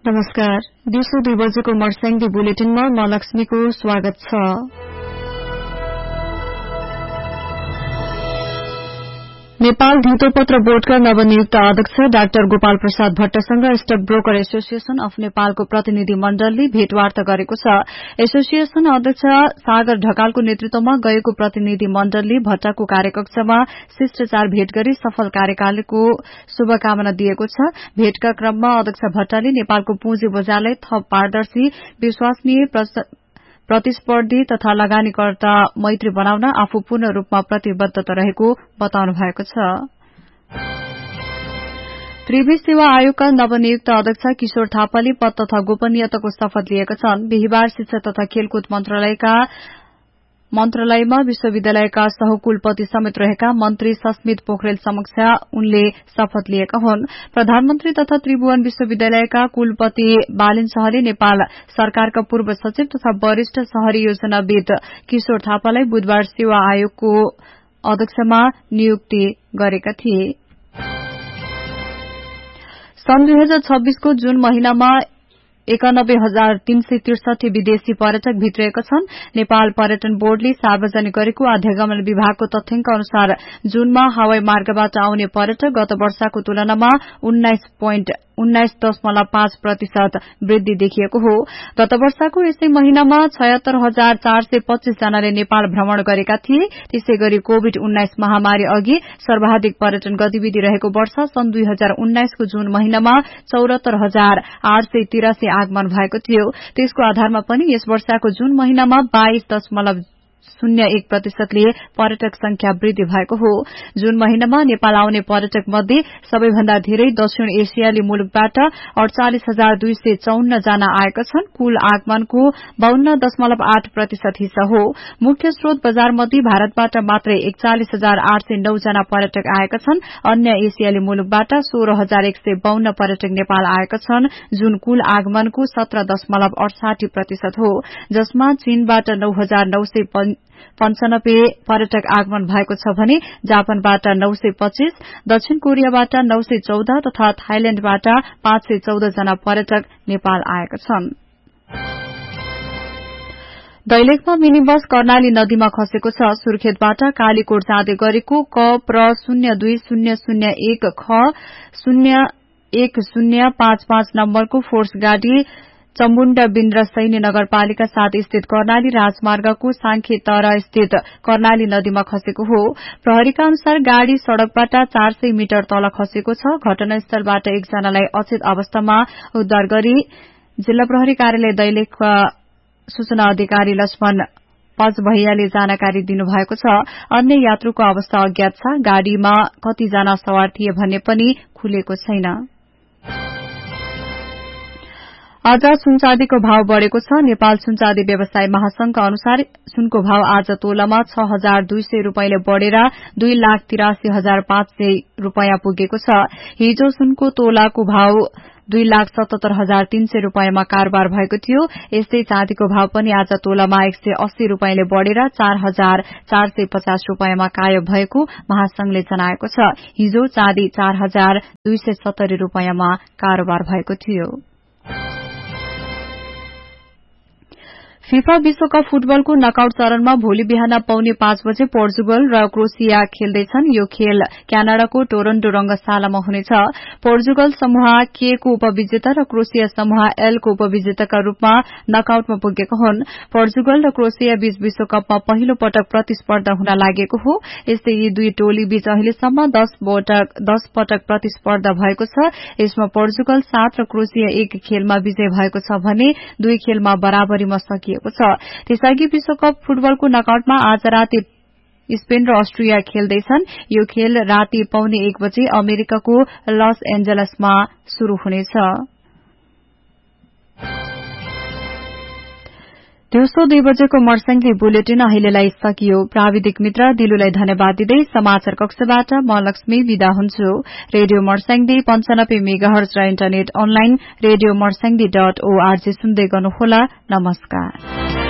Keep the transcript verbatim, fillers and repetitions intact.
नमस्कार। दिउँसो दुई बजेको मर्स्याङ्दी बुलेटिनमा म लक्ष्मीको स्वागत छ। नेपाल धितोपत्र बोर्डका नवनियुक्त अध्यक्ष doctor Gopal Prasad भट्टसँग stock broker association of नेपालको प्रतिनिधि मण्डलले भेटवार्ता गरेको छ। एसोसिएशन अध्यक्ष सागर ढकालको नेतृत्वमा गएको प्रतिनिधि मण्डलले भट्टको कार्यकक्षमा शिष्टाचार भेट गरी सफल कार्यकालको शुभकामना दिएको छ। भेटका क्रममा अध्यक्ष भट्टले नेपालको पुँजी बजारलाई थप पारदर्शी, विश्वसनीय, प्रतिस्पर्धी तथा लगानीकर्ता मैत्री बनाउन आफू पूर्ण रूपमा प्रतिबद्धता रहेको बताउनु भएको छ। त्रिवी सेवा आयोगका नवनियुक्त अध्यक्ष किशोर थापाले पद तथा गोपनीयताको शपथ लिएका छन्। बिहिबार शिक्षा तथा खेलकुद मन्त्रालयका मन्त्रालयमा विश्वविद्यालयका सहकुलपति समेत रहेका मन्त्री सस्मित पोखरेल समक्ष उनले शपथ लिएका हुन्। प्रधानमन्त्री तथा त्रिभुवन विश्वविद्यालयका कुलपति बालिन शाहले नेपाल सरकारका पूर्व सचिव तथा वरिष्ठ शहरी योजनाविद किशोर थापालाई बुधबार सेवा आयोगको अध्यक्षमा नियुक्ति गरेका थिए। सन् दुई हजार छब्बीसको जुन महिनामा एकानब्बे हजार तीन सय त्रिसठी विदेशी पर्यटक भित्रिएका छन्। नेपाल पर्यटन बोर्डले सार्वजनिक गरेको आध्यागमन विभागको तथ्याङ्क अनुसार जूनमा हवाई मार्गबाट आउने पर्यटक गत वर्षको तुलनामा उन्नाइस पोइन्ट उन्नाइस दशमलव पाँच प्रतिशत वृद्धि देखिएको हो। गत वर्षको यसै महिनामा छयत्तर हजार चार सय पच्चीस जनाले नेपाल भ्रमण गरेका थिए। त्यसै गरी कोविड उन्नाइस महामारी अघि सर्वाधिक पर्यटन गतिविधि रहेको वर्ष सन् दुई हजार उन्नाइसको जून महिनामा चौरात्तर हजार आठ सय तिरासी आगमन भएको थियो। त्यसको आधारमा पनि यस वर्षको जून महिनामा बाइस दशमलव शून्य एक प्रतिशतले पर्यटक संख्या वृद्धि भएको हो। जून महिनामा नेपाल आउने पर्यटक मध्ये सबैभन्दा धेरै दक्षिण एसियाली मुलुकबाट अड़चालिस हजार दुई सय चौन्न जना आएका छन्। कुल आगमनको बाहन्न दशमलव आठ प्रतिशत हिस्सा हो। मुख्य स्रोत बजार मध्ये भारतबाट मात्रै एकचालिस हजार आठ सय नौ जना पर्यटक आएका छन्। अन्य एसियाली मुलुकबाट सोह्र हजार एक सय बाहन्न पर्यटक नेपाल आएका छन्, जुन कुल आगमनको सत्र दशमलव अडसाठी प्रतिशत हो, जसमा चीनबाट नौ हजार नौ सय पञ्चानब्बे पर्यटक आगमन भएको छ भने जापानबाट नौ सय पच्चीस, दक्षिण कोरियाबाट नौ सय चौध तथा थाइल्याण्डबाट पाँच सय चौध जना पर्यटक नेपाल आएका छन्। दैलेखमा मिनी बस कर्णाली नदीमा खसेको छ। सुर्खेतबाट कालीकोट जाँदै गरेको क प्र शून्य दुई शून्य शून्य एक ख शून्य एक शून्य पाँच पाँच नम्बरको फोर्स गाड़ी चम्बुण्डा बिन्द्र सैन्य नगरपालिका सात स्थित कर्णाली राजमार्गको सांखे तर स्थित कर्णाली नदीमा खसेको हो। प्रहरीका अनुसार गाड़ी सड़कबाट चार सय मिटर तल खसेको छ। घटनास्थलबाट एकजनालाई अचेत अवस्थामा उद्धार गरी जिल्ला प्रहरी कार्यालय दैलेखका सूचना अधिकारी लक्ष्मण पजभैयाले जानकारी दिनुभएको छ। अन्य यात्रुको अवस्था अज्ञात छ। गाड़ीमा कतिजना सवार थिए भन्ने पनि खुलेको छैन। आज सुनचाँदीको भाव बढ़ेको छ। नेपाल सुनचाँदी व्यवसाय महासंघका अनुसार सुनको भाव आज तोलामा छ हजार दुई सय रूपियाँले बढ़ेर दुई लाख तिरासी हजार पाँच सय रूपियाँ पुगेको छ। हिजो सुनको तोलाको भाव दुई लाख सतहत्तर हजार तीन सय रूपियाँमा कारोबार भएको थियो। यस्तै चाँदीको भाव पनि आज तोलामा एक सय अस्सी रूपियाँले बढ़ेर चार हजार चार सय पचास रूपियाँमा कायम भएको महासंघले जनाएको छ। हिजो चाँदी चार हजार दुई सय सत्तरी रूपियाँमा कारोबार भएको थियो। फिफा विश्वकप फुटबलको नकआउट चरणमा भोलि बिहान पौने पाँच बजे पोर्चुगल र क्रोएसिया खेल्दैछन्। यो खेल क्यानाडाको टोरन्टो रंगशालामा हुनेछ। पोर्चुगल समूह के को उपविजेता र क्रोएसिया समूह एल को उपविजेताका रूपमा नकआउटमा पुगेका हुन्। पोर्चुगल र क्रोएसिया बीच विश्वकपमा पहिलो पटक प्रतिस्पर्धा हुन लागेको हो। यस्तै यी दुई टोली बीच अहिलेसम्म दस पटक प्रतिस्पर्धा भएको छ। यसमा पोर्चुगल सात र क्रोएसिया एक खेलमा विजय भएको छ भने दुई खेलमा बराबरीमा सकिएको छ। त्यसअघि विश्वकप फुटबलको नकआउटमा आज राति स्पेन र अस्ट्रिया खेल्दैछन्। यो खेल राति पौने एक बजे अमेरिकाको लस एन्जलसमा शुरू हुनेछ। दिउँसो दुई बजेको मर्स्याङ्दी बुलेटिन अहिलेलाई सकियो। प्राविधिक मित्र दिलुलाई धन्यवाद दिँदै समाचार कक्षबाट म लक्ष्मी विदा हुन्छु। रेडियो मर्स्याङ्दी पञ्चानब्बे मेगाहर्ज र internet online radio Marsyangdi dot ORG सुन्दै गर्नुहोला। नमस्कार।